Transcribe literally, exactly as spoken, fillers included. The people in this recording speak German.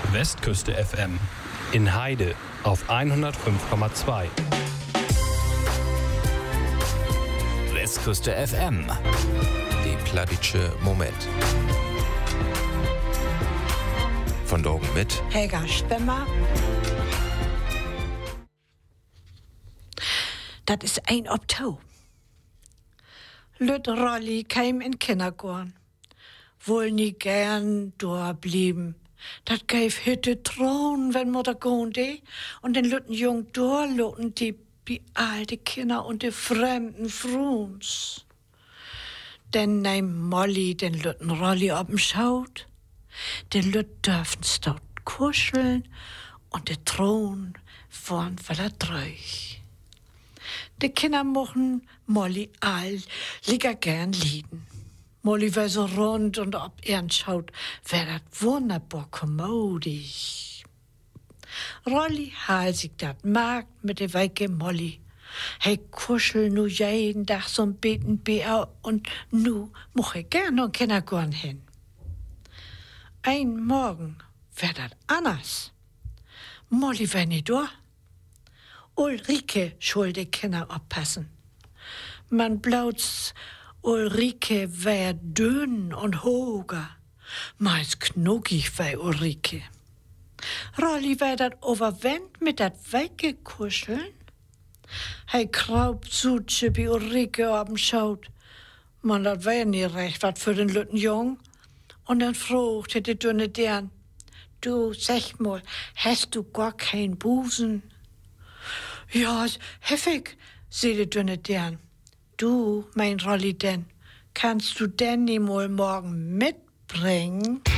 Westküste F M in Heide auf hundertfünf Komma zwei. Westküste F M, die Pladitsche Moment. Von Dorgen mit Helga Spemmer. Das ist ein Oktober. Lüt Rolli kam in Kindergarten. Wohl nie gern dort blieben. Dat gäf hitte Trauen, wenn Mutter gonde. Und den lütten Jung dort loten die bi alte Kinder und die fremden Fruns. Denn neim Molly den lütten Rolli ob'n Schaut. Den Lütt dürfen's dort kuscheln und der Thron vorn voller Dreuch. Die Kinder mochten Molly all lieger gern lieden. Molly war so rund und ob ern schaut, wär dat wunderbar kommodisch. Rolli hal sich dat Markt mit der weike Molly. Hey kuschel nu jeden Tag so'n beten Bär und nu moch ich gern noch Kindergarten hin. Ein Morgen wär dat anders. Molly wär nicht da. Ulrike schuld die Kinder aufpassen. Man blaut's, Ulrike wär dünn und hoger. Meist knuckig wär Ulrike. Rolli wär dat overwend mit dat weike kuscheln. Hei kraubt Sutsche bi Ulrike ob'n Schaut. Man, dat wär nie recht wat für den lütten Jung. Und dann fragte die dünne Dern, du, sag mal, hast du gar kein Busen? Ja, heffig, sie die dünne Dern. Du, mein Rolli denn, kannst du denn nie mal morgen mitbringen?